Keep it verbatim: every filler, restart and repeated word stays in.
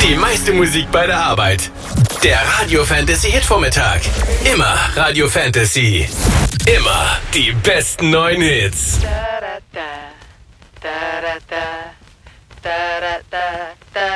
Die meiste Musik bei der Arbeit. Der Radio Fantasy Hitvormittag. Immer Radio Fantasy. Immer die besten neuen Hits. Da, da, da.